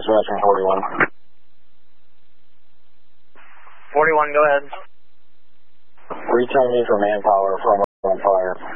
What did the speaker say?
dispatching 41. 41, go ahead. Return me for manpower from on fire.